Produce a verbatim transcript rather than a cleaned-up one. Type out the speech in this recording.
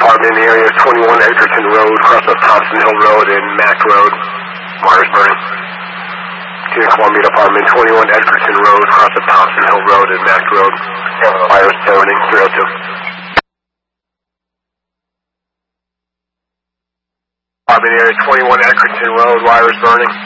apartment in the area, twenty-one Edgerton Road, cross of Thompson Hill Road and Mack Road. Wires burning. Tina Columbia apartment, twenty-one Edgerton Road, cross of Thompson Hill Road and Mack Road. Wires burning, three oh two. Apartment area, twenty-one Edgerton Road, wires burning.